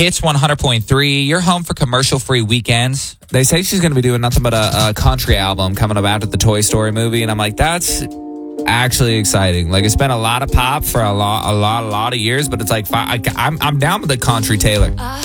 Hits 100.3. You're home for commercial-free weekends. They say she's going to be doing nothing but a country album coming up after the Toy Story movie, and I'm like, that's actually exciting. Like, it's been a lot of pop for a lot of years, but it's like I'm down with the country Taylor.